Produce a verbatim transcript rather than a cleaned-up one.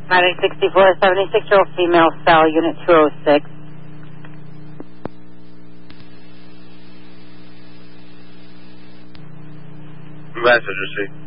Medic sixty-four, seventy-six-year-old female, cell, unit two oh six. Message received.